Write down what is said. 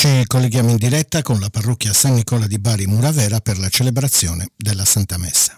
Ci colleghiamo in diretta con la parrocchia San Nicola di Bari Muravera per la celebrazione della Santa Messa.